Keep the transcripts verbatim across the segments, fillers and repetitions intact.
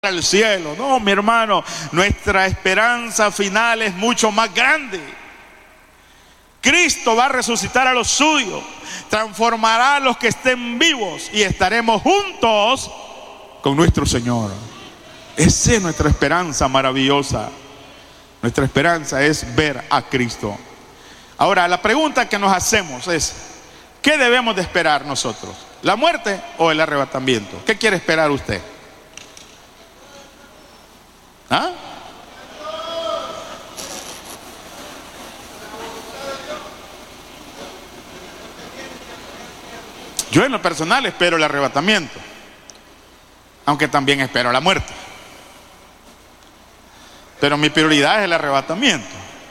al cielo. No, mi hermano, nuestra esperanza final es mucho más grande. Cristo va a resucitar a los suyos, transformará a los que estén vivos y estaremos juntos con nuestro Señor. Esa es nuestra esperanza maravillosa. Nuestra esperanza es ver a Cristo. Ahora, la pregunta que nos hacemos es: ¿qué debemos de esperar nosotros? ¿La muerte o el arrebatamiento? ¿Qué quiere esperar usted? ¿Ah? Yo en lo personal espero el arrebatamiento, aunque también espero la muerte. Pero mi prioridad es el arrebatamiento,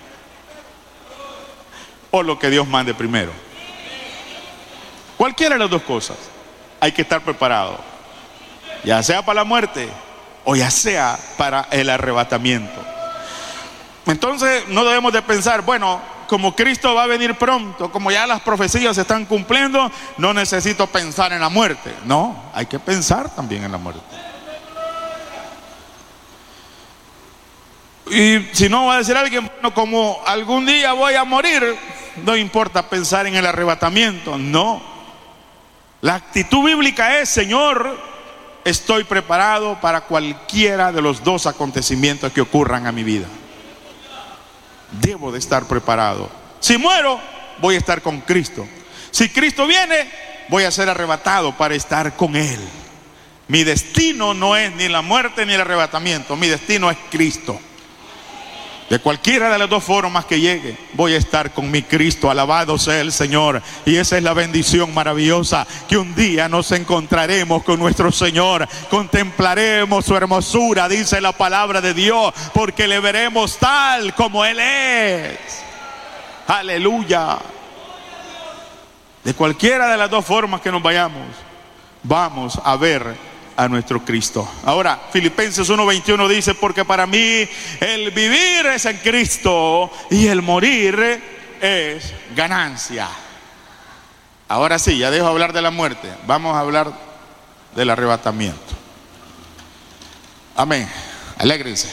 o lo que Dios mande primero. Cualquiera de las dos cosas, hay que estar preparado, ya sea para la muerte o ya sea para el arrebatamiento. Entonces no debemos de pensar, bueno, como Cristo va a venir pronto, como ya las profecías se están cumpliendo, no necesito pensar en la muerte. No, hay que pensar también en la muerte. Y si no, va a decir alguien, bueno, como algún día voy a morir, no importa pensar en el arrebatamiento. No, la actitud bíblica es: Señor, estoy preparado para cualquiera de los dos acontecimientos que ocurran a mi vida. Debo de estar preparado. Si muero, voy a estar con Cristo. Si Cristo viene, voy a ser arrebatado para estar con Él. Mi destino no es ni la muerte ni el arrebatamiento. Mi destino es Cristo. De cualquiera de las dos formas que llegue, voy a estar con mi Cristo. Alabado sea el Señor. Y esa es la bendición maravillosa, que un día nos encontraremos con nuestro Señor. Contemplaremos su hermosura, dice la palabra de Dios, porque le veremos tal como Él es. Aleluya. De cualquiera de las dos formas que nos vayamos, vamos a ver a nuestro Cristo. Ahora, Filipenses uno veintiuno dice: porque para mí el vivir es en Cristo y el morir es ganancia. Ahora sí, ya dejo hablar de la muerte, vamos a hablar del arrebatamiento. Amén. Alégrense.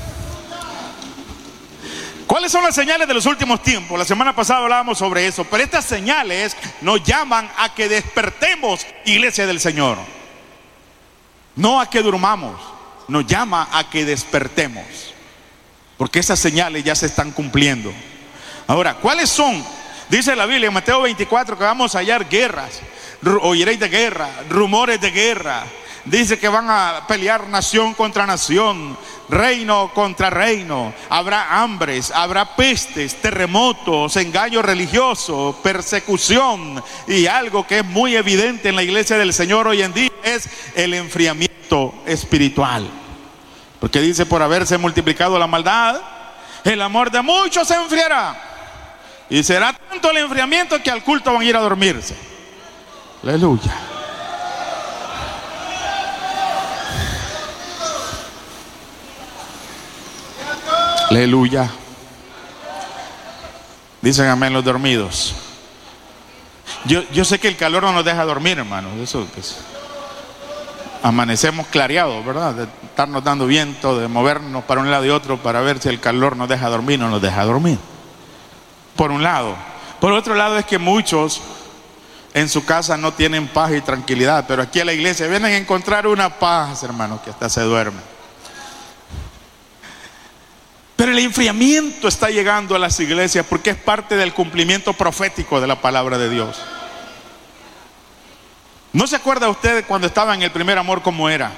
¿Cuáles son las señales de los últimos tiempos? La semana pasada hablábamos sobre eso, pero estas señales nos llaman a que despertemos, iglesia del Señor. No a que durmamos, nos llama a que despertemos, porque esas señales ya se están cumpliendo. Ahora, ¿cuáles son? Dice la Biblia en Mateo veinticuatro que vamos a hallar guerras, oiréis de guerra, rumores de guerra. Dice que van a pelear nación contra nación, reino contra reino. Habrá hambres, habrá pestes, terremotos, engaño religioso, persecución. Y algo que es muy evidente en la iglesia del Señor hoy en día es el enfriamiento espiritual. Porque dice: por haberse multiplicado la maldad, el amor de muchos se enfriará. Y será tanto el enfriamiento que al culto van a ir a dormirse. Aleluya. Aleluya. Dicen amén los dormidos. Yo, yo sé que el calor no nos deja dormir, hermano. Eso pues, amanecemos clareados, ¿verdad? De estarnos dando viento, de movernos para un lado y otro para ver si el calor nos deja dormir o no nos deja dormir. Por un lado. Por otro lado es que muchos en su casa no tienen paz y tranquilidad, pero aquí a la iglesia vienen a encontrar una paz, hermano, que hasta se duerme. Pero el enfriamiento está llegando a las iglesias porque es parte del cumplimiento profético de la palabra de Dios. ¿No se acuerda usted cuando estaba en el primer amor cómo era?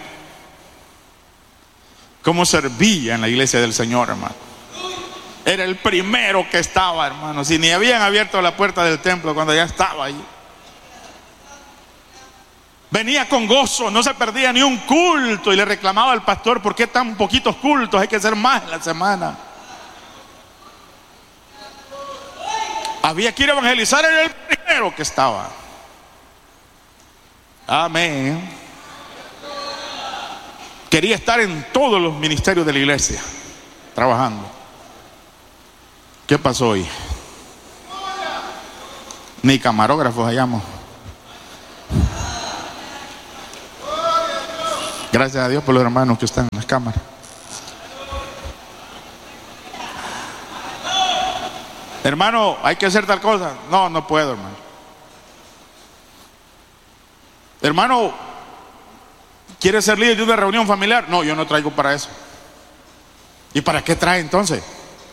Cómo servía en la iglesia del Señor, hermano. Era el primero que estaba, hermano. Si ni habían abierto la puerta del templo cuando ya estaba ahí. Venía con gozo, no se perdía ni un culto, y le reclamaba al pastor: ¿por qué tan poquitos cultos? Hay que hacer más en la semana. Había que ir a evangelizar, era el primero que estaba. Amén. Quería estar en todos los ministerios de la iglesia, trabajando. ¿Qué pasó hoy? Ni camarógrafos hallamos. Gracias a Dios por los hermanos que están en las cámaras. Hermano, hay que hacer tal cosa. No, no puedo, hermano. Hermano, ¿quiere ser líder de una reunión familiar? No, yo no traigo para eso. ¿Y para qué trae entonces?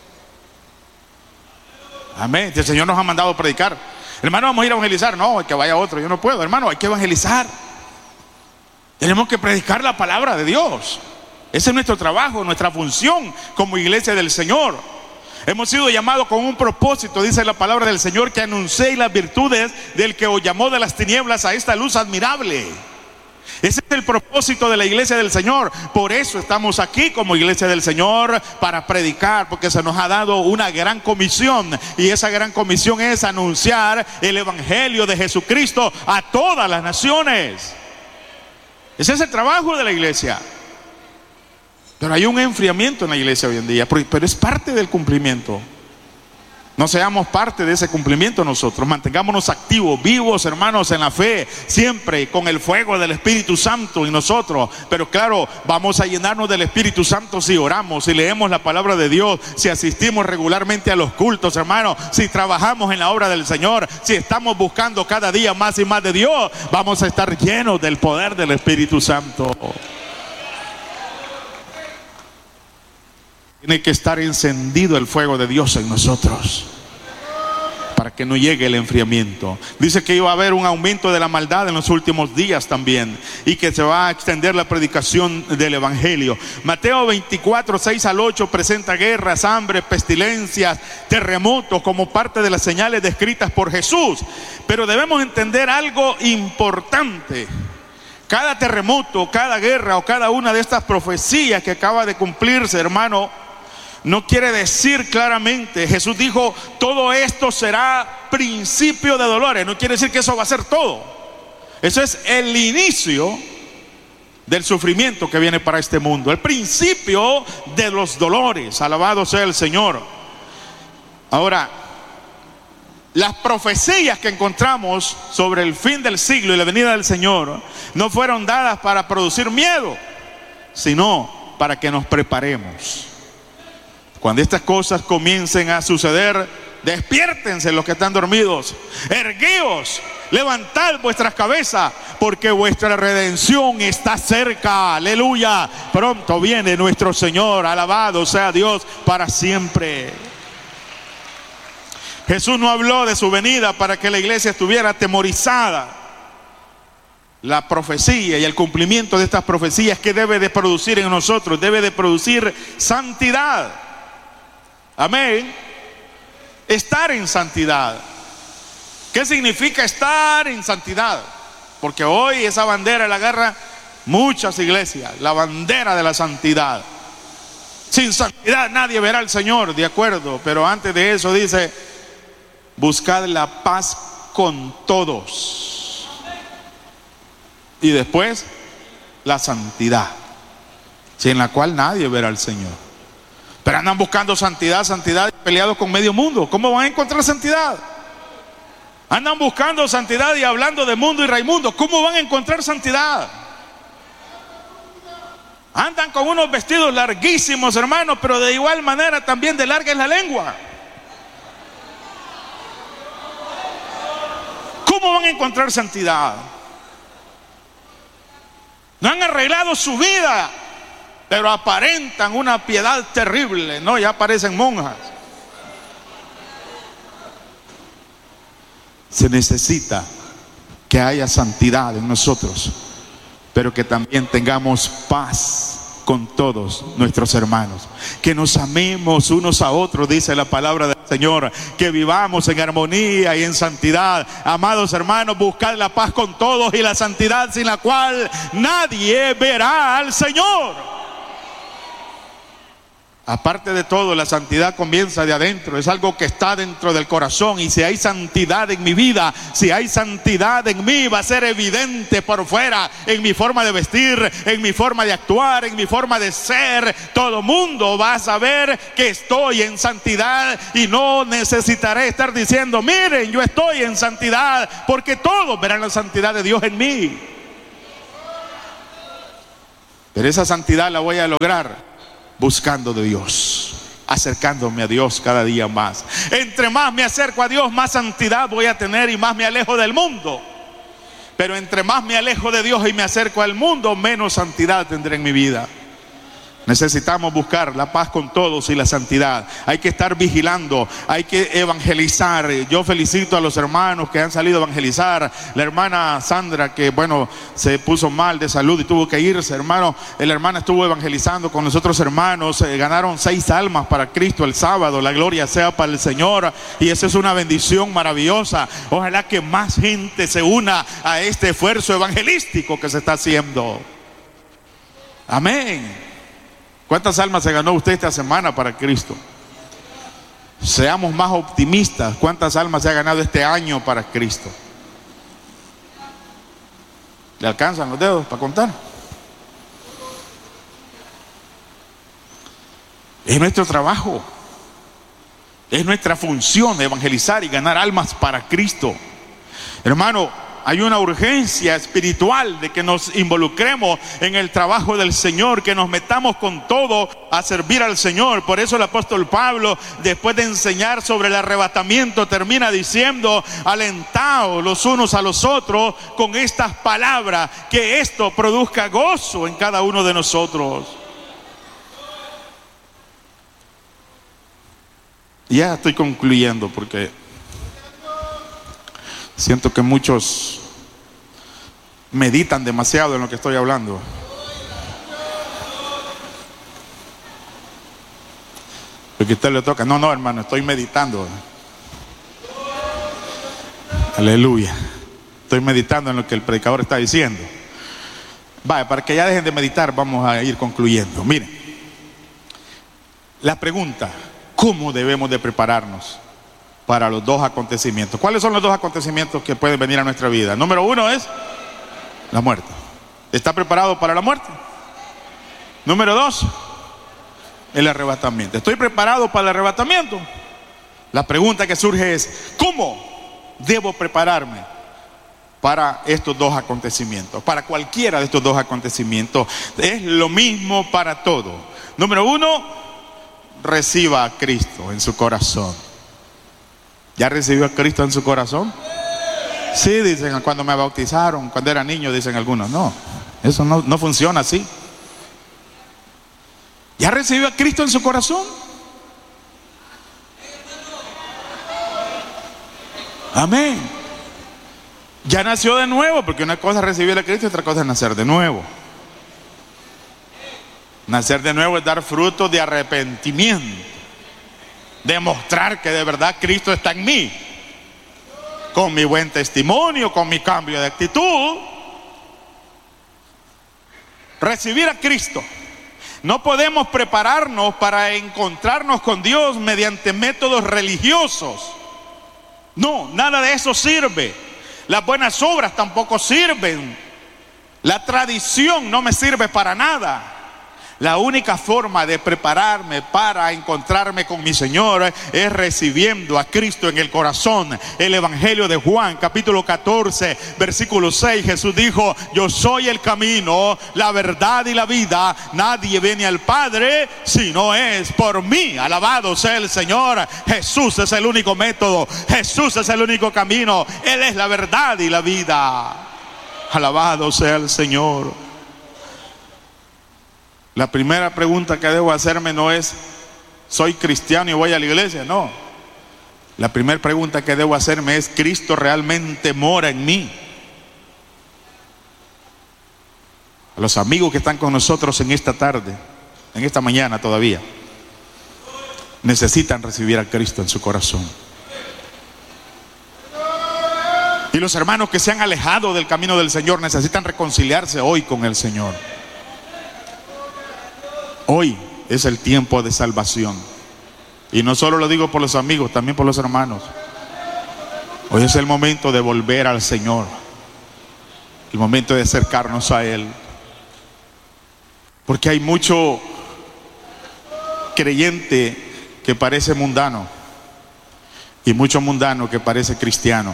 Amén. El Señor nos ha mandado a predicar. Hermano, vamos a ir a evangelizar. No, que vaya otro. Yo no puedo, hermano, hay que evangelizar. Tenemos que predicar la palabra de Dios. Ese es nuestro trabajo, nuestra función como iglesia del Señor. Hemos sido llamados con un propósito, dice la palabra del Señor, que anunciéis las virtudes del que os llamó de las tinieblas a esta luz admirable. Ese es el propósito de la iglesia del Señor. Por eso estamos aquí como iglesia del Señor, para predicar, porque se nos ha dado una gran comisión. Y esa gran comisión es anunciar el evangelio de Jesucristo a todas las naciones. Ese es el trabajo de la iglesia. Pero hay un enfriamiento en la iglesia hoy en día, pero es parte del cumplimiento. No seamos parte de ese cumplimiento nosotros. Mantengámonos activos, vivos, hermanos, en la fe, siempre con el fuego del Espíritu Santo en nosotros. Pero claro, vamos a llenarnos del Espíritu Santo si oramos, si leemos la palabra de Dios, si asistimos regularmente a los cultos, hermanos, si trabajamos en la obra del Señor, si estamos buscando cada día más y más de Dios. Vamos a estar llenos del poder del Espíritu Santo. Tiene que estar encendido el fuego de Dios en nosotros, para que no llegue el enfriamiento. Dice que iba a haber un aumento de la maldad en los últimos días también, y que se va a extender la predicación del evangelio. Mateo veinticuatro, seis al ocho presenta guerras, hambre, pestilencias, terremotos como parte de las señales descritas por Jesús. Pero debemos entender algo importante. Cada terremoto, cada guerra o cada una de estas profecías que acaba de cumplirse, hermano, no quiere decir claramente, Jesús dijo, todo esto será principio de dolores. No quiere decir que eso va a ser todo. Eso es el inicio del sufrimiento que viene para este mundo, el principio de los dolores. Alabado sea el Señor. Ahora, las profecías que encontramos sobre el fin del siglo y la venida del Señor no fueron dadas para producir miedo, sino para que nos preparemos. Cuando estas cosas comiencen a suceder, despiértense los que están dormidos, erguíos, levantad vuestras cabezas, porque vuestra redención está cerca. Aleluya. Pronto viene nuestro Señor. Alabado sea Dios para siempre. Jesús no habló de su venida para que la iglesia estuviera atemorizada. La profecía y el cumplimiento de estas profecías, que debe de producir en nosotros, debe de producir santidad. Amén. Estar en santidad. ¿Qué significa estar en santidad? Porque hoy esa bandera la agarra muchas iglesias, la bandera de la santidad. Sin santidad nadie verá al Señor, de acuerdo. Pero antes de eso dice, buscad la paz con todos. Y después, la santidad, sin la cual nadie verá al Señor. Pero andan buscando santidad, santidad, y peleados con medio mundo. ¿Cómo van a encontrar santidad? Andan buscando santidad y hablando de mundo y Raimundo. ¿Cómo van a encontrar santidad? Andan con unos vestidos larguísimos, hermanos, pero de igual manera también de larga es la lengua. ¿Cómo van a encontrar santidad? No han arreglado su vida, pero aparentan una piedad terrible. No, ya parecen monjas. Se necesita que haya santidad en nosotros, pero que también tengamos paz con todos nuestros hermanos, que nos amemos unos a otros, dice la palabra del Señor, que vivamos en armonía y en santidad. Amados hermanos, buscad la paz con todos y la santidad, sin la cual nadie verá al Señor. Aparte de todo, la santidad comienza de adentro, es algo que está dentro del corazón. Y si hay santidad en mi vida, si hay santidad en mí, va a ser evidente por fuera, en mi forma de vestir, en mi forma de actuar, en mi forma de ser. Todo mundo va a saber que estoy en santidad, y no necesitaré estar diciendo, miren, yo estoy en santidad, porque todos verán la santidad de Dios en mí. Pero esa santidad la voy a lograr buscando de Dios, acercándome a Dios cada día más. Entre más me acerco a Dios, más santidad voy a tener y más me alejo del mundo. Pero entre más me alejo de Dios y me acerco al mundo, menos santidad tendré en mi vida. Necesitamos buscar la paz con todos y la santidad. Hay que estar vigilando, hay que evangelizar. Yo felicito a los hermanos que han salido a evangelizar. La hermana Sandra, que bueno, se puso mal de salud y tuvo que irse, hermano. La hermana estuvo evangelizando con los otros hermanos. Eh, ganaron seis almas para Cristo el sábado. La gloria sea para el Señor. Y eso es una bendición maravillosa. Ojalá que más gente se una a este esfuerzo evangelístico que se está haciendo. Amén. ¿Cuántas almas se ganó usted esta semana para Cristo? Seamos más optimistas. ¿Cuántas almas se ha ganado este año para Cristo? ¿Le alcanzan los dedos para contar? Es nuestro trabajo, es nuestra función evangelizar y ganar almas para Cristo. Hermano, hay una urgencia espiritual de que nos involucremos en el trabajo del Señor, que nos metamos con todo a servir al Señor. Por eso el apóstol Pablo, después de enseñar sobre el arrebatamiento, termina diciendo: alentaos los unos a los otros con estas palabras, que esto produzca gozo en cada uno de nosotros. Ya estoy concluyendo porque siento que muchos meditan demasiado en lo que estoy hablando. Porque a usted le toca: no, no, hermano, estoy meditando. Aleluya. Estoy meditando en lo que el predicador está diciendo. Vaya, para que ya dejen de meditar, vamos a ir concluyendo. Miren, la pregunta: ¿cómo debemos de prepararnos para los dos acontecimientos? ¿Cuáles son los dos acontecimientos que pueden venir a nuestra vida? Número uno es la muerte. ¿Está preparado para la muerte? Número dos, el arrebatamiento. ¿Estoy preparado para el arrebatamiento? La pregunta que surge es: ¿cómo debo prepararme para estos dos acontecimientos? Para cualquiera de estos dos acontecimientos. Es lo mismo para todo. Número uno, reciba a Cristo en su corazón. ¿Ya recibió a Cristo en su corazón? Sí, dicen cuando me bautizaron, cuando era niño, dicen algunos. No, eso no, no funciona así. ¿Ya recibió a Cristo en su corazón? Amén. Ya nació de nuevo, porque una cosa es recibir a Cristo y otra cosa es nacer de nuevo. Nacer de nuevo es dar fruto de arrepentimiento, demostrar que de verdad Cristo está en mí, con mi buen testimonio, con mi cambio de actitud. Recibir a Cristo. No podemos prepararnos para encontrarnos con Dios mediante métodos religiosos. No, nada de eso sirve. Las buenas obras tampoco sirven. La tradición no me sirve para nada. La única forma de prepararme para encontrarme con mi Señor es recibiendo a Cristo en el corazón. El Evangelio de Juan, capítulo catorce, versículo seis, Jesús dijo: yo soy el camino, la verdad y la vida. Nadie viene al Padre si no es por mí. Alabado sea el Señor. Jesús es el único método. Jesús es el único camino. Él es la verdad y la vida. Alabado sea el Señor. La primera pregunta que debo hacerme no es: ¿soy cristiano y voy a la iglesia? No. La primera pregunta que debo hacerme es: ¿Cristo realmente mora en mí? A los amigos que están con nosotros en esta tarde, en esta mañana todavía, necesitan recibir a Cristo en su corazón. Y los hermanos que se han alejado del camino del Señor necesitan reconciliarse hoy con el Señor. Hoy es el tiempo de salvación. Y no solo lo digo por los amigos, también por los hermanos. Hoy es el momento de volver al Señor. El momento de acercarnos a Él. Porque hay mucho creyente que parece mundano y mucho mundano que parece cristiano.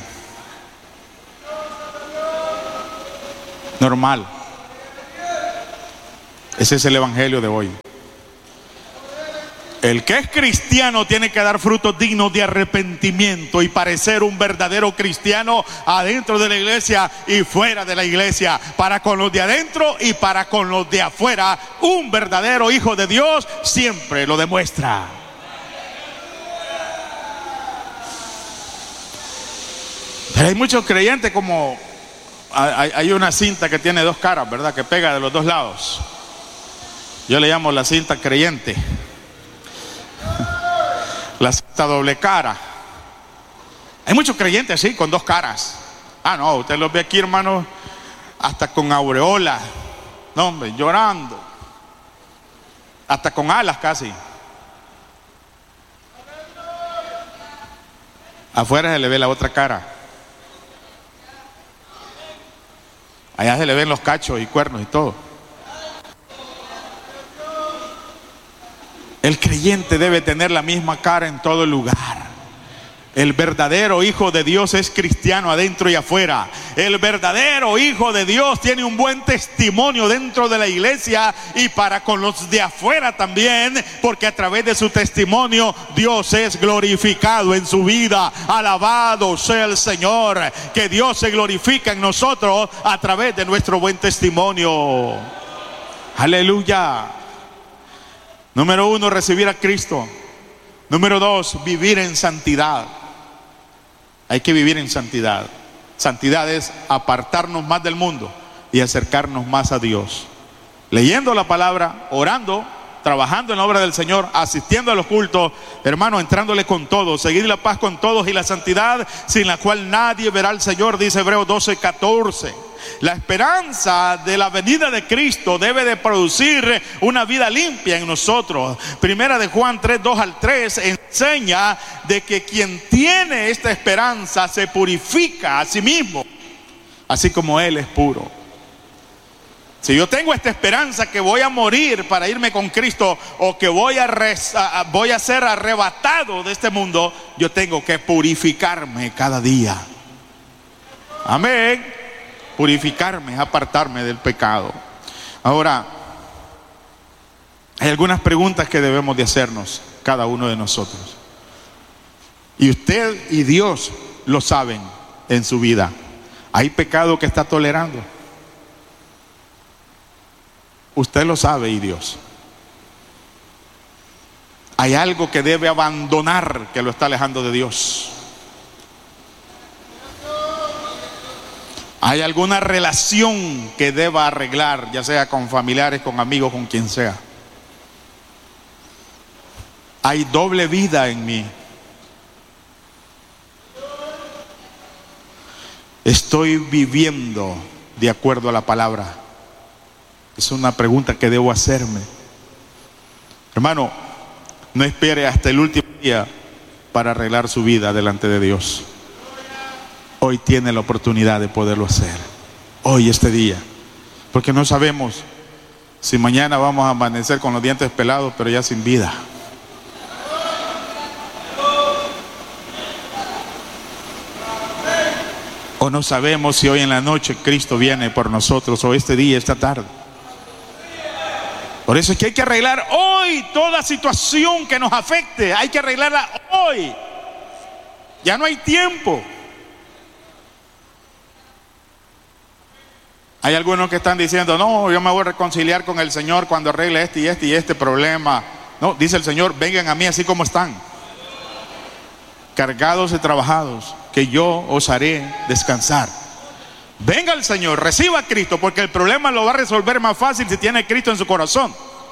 Normal. Ese es el evangelio de hoy. El que es cristiano tiene que dar frutos dignos de arrepentimiento y parecer un verdadero cristiano adentro de la iglesia y fuera de la iglesia. Para con los de adentro y para con los de afuera, un verdadero hijo de Dios siempre lo demuestra. Pero hay muchos creyentes, como hay, hay una cinta que tiene dos caras, ¿verdad? Que pega de los dos lados. Yo le llamo la cinta creyente. La cinta doble cara. Hay muchos creyentes así, con dos caras. Ah, no, usted los ve aquí, hermano, hasta con aureola. No, hombre, llorando. Hasta con alas casi. Afuera se le ve la otra cara. Allá se le ven los cachos y cuernos y todo. El creyente debe tener la misma cara en todo lugar. El verdadero hijo de Dios es cristiano adentro y afuera. El verdadero hijo de Dios tiene un buen testimonio dentro de la iglesia y para con los de afuera también, porque a través de su testimonio Dios es glorificado en su vida. Alabado sea el Señor, que Dios se glorifica en nosotros a través de nuestro buen testimonio. Aleluya. Número uno, recibir a Cristo. Número dos, vivir en santidad. Hay que vivir en santidad. Santidad es apartarnos más del mundo y acercarnos más a Dios. Leyendo la palabra, orando, trabajando en la obra del Señor, asistiendo a los cultos, hermano, entrándole con todo, seguir la paz con todos y la santidad sin la cual nadie verá al Señor, dice Hebreos doce, catorce. La esperanza de la venida de Cristo debe de producir una vida limpia en nosotros. Primera de Juan tres, dos al tres enseña de que quien tiene esta esperanza se purifica a sí mismo, así como Él es puro. Si yo tengo esta esperanza que voy a morir para irme con Cristo, o que voy a, res, a, voy a ser arrebatado de este mundo, yo tengo que purificarme cada día. Amén. Purificarme, apartarme del pecado. Ahora, hay algunas preguntas que debemos de hacernos cada uno de nosotros. Y usted y Dios lo saben en su vida. ¿Hay pecado que está tolerando? Usted lo sabe y Dios. ¿Hay algo que debe abandonar que lo está alejando de Dios? ¿Hay alguna relación que deba arreglar, ya sea con familiares, con amigos, con quien sea? Hay doble vida en mí. Estoy viviendo de acuerdo a la palabra. Es una pregunta que debo hacerme. Hermano, no espere hasta el último día para arreglar su vida delante de Dios. Hoy tiene la oportunidad de poderlo hacer. Hoy, este día. Porque no sabemos si mañana vamos a amanecer con los dientes pelados, pero ya sin vida. O no sabemos si hoy en la noche Cristo viene por nosotros, o este día, esta tarde. Por eso es que hay que arreglar hoy toda situación que nos afecte. Hay que arreglarla hoy. Ya no hay tiempo. Hay algunos que están diciendo: no, yo me voy a reconciliar con el Señor cuando arregle este y este y este problema. No, dice el Señor: vengan a mí así como están, cargados y trabajados, que yo os haré descansar. Venga al Señor, reciba a Cristo, porque el problema lo va a resolver más fácil si tiene a Cristo en su corazón.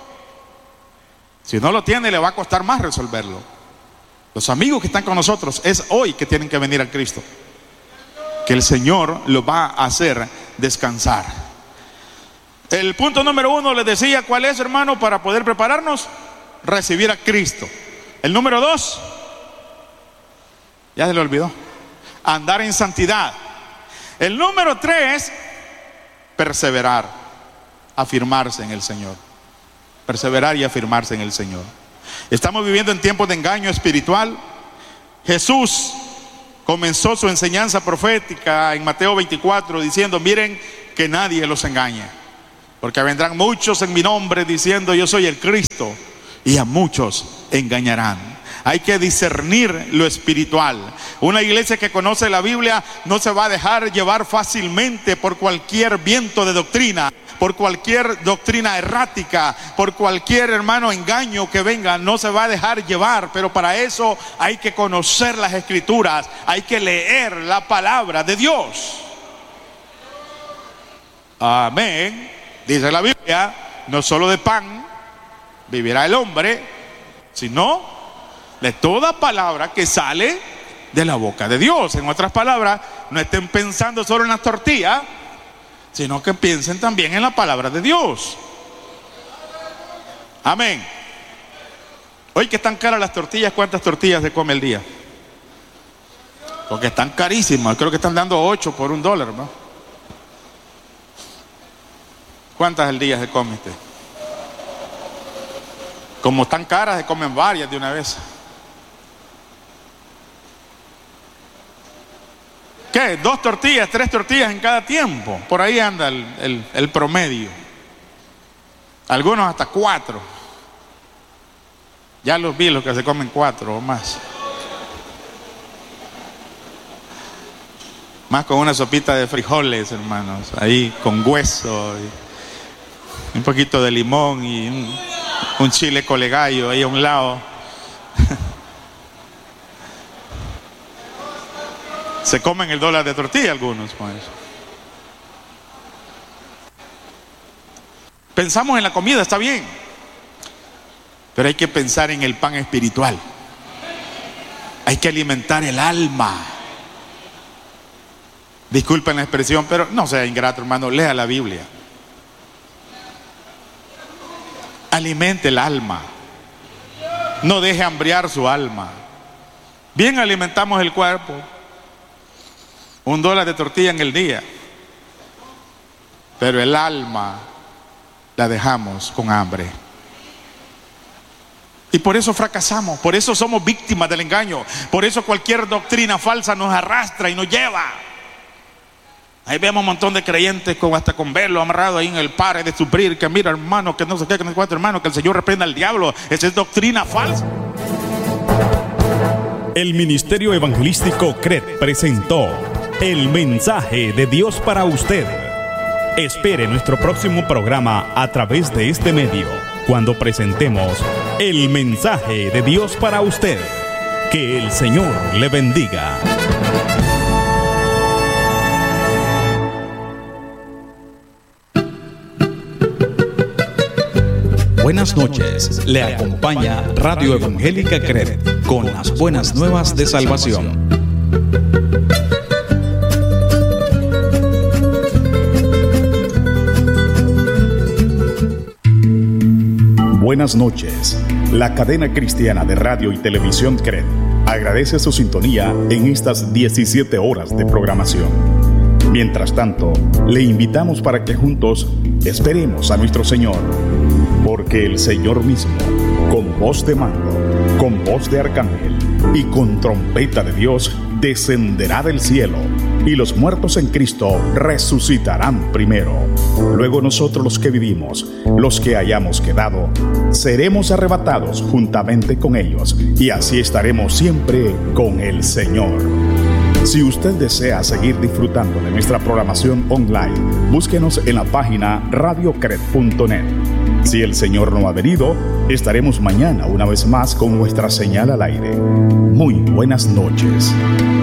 Si no lo tiene, le va a costar más resolverlo. Los amigos que están con nosotros, es hoy que tienen que venir a Cristo, que el Señor los va a hacer descansar. El punto número uno, les decía, ¿cuál es, hermano? Para poder prepararnos, recibir a Cristo. El número dos, ya se le olvidó, andar en santidad. El número tres, perseverar, afirmarse en el Señor. Perseverar y afirmarse en el Señor. Estamos viviendo en tiempos de engaño espiritual. Jesús comenzó su enseñanza profética en Mateo veinticuatro diciendo: miren que nadie los engañe, Porque vendrán muchos en mi nombre diciendo yo soy el Cristo, y a muchos engañarán. Hay que discernir lo espiritual. Una iglesia que conoce la Biblia no se va a dejar llevar fácilmente por cualquier viento de doctrina, por cualquier doctrina errática, por cualquier, hermano, engaño que venga. No se va a dejar llevar, pero para eso hay que conocer las Escrituras, hay que leer la palabra de Dios. Amén. Dice la Biblia, no solo de pan vivirá el hombre, sino de toda palabra que sale de la boca de Dios. En otras palabras, no estén pensando solo en las tortillas, sino que piensen también en la palabra de Dios. Amén. Hoy que están caras las tortillas, ¿cuántas tortillas se come el día? Porque están carísimas. Creo que están dando ocho por un dólar, ¿no? ¿Cuántas al día se come usted? Como están caras, se comen varias de una vez. ¿Qué? Dos tortillas, tres tortillas en cada tiempo. Por ahí anda el, el, el promedio. Algunos hasta cuatro. Ya los vi, los que se comen cuatro o más. Más con una sopita de frijoles, hermanos. Ahí con hueso. Y un poquito de limón y un, un chile colegallo ahí a un lado. Se comen el dólar de tortilla algunos con eso. Pensamos en la comida, está bien, pero hay que pensar en el pan espiritual. Hay que alimentar el alma. Disculpen la expresión, pero no sea ingrato, hermano, lea la Biblia. Alimente el alma. No deje hambriar su alma. Bien alimentamos el cuerpo. Un dólar de tortilla en el día. Pero el alma la dejamos con hambre. Y por eso fracasamos. Por eso somos víctimas del engaño. Por eso cualquier doctrina falsa nos arrastra y nos lleva. Ahí vemos un montón de creyentes con, hasta con velo amarrado ahí en el pare de sufrir, que mira, hermano, que no sé qué, que no sé cuánto, hermano, que el Señor reprenda al diablo. Esa es doctrina falsa. El Ministerio Evangelístico C R E D presentó El Mensaje de Dios para usted. Espere nuestro próximo programa a través de este medio, cuando presentemos El Mensaje de Dios para usted. Que el Señor le bendiga. Buenas noches, le acompaña Radio Evangélica C R E D con las buenas nuevas de salvación. Buenas noches, la cadena cristiana de radio y televisión C R E D agradece su sintonía en estas diecisiete horas de programación. Mientras tanto, le invitamos para que juntos esperemos a nuestro Señor. Porque el Señor mismo, con voz de mando, con voz de arcángel y con trompeta de Dios, descenderá del cielo, y los muertos en Cristo resucitarán primero. Luego nosotros los que vivimos, los que hayamos quedado, seremos arrebatados juntamente con ellos, y así estaremos siempre con el Señor. Si usted desea seguir disfrutando de nuestra programación online, búsquenos en la página radio cred punto net. Si el Señor no ha venido, estaremos mañana una vez más con nuestra señal al aire. Muy buenas noches.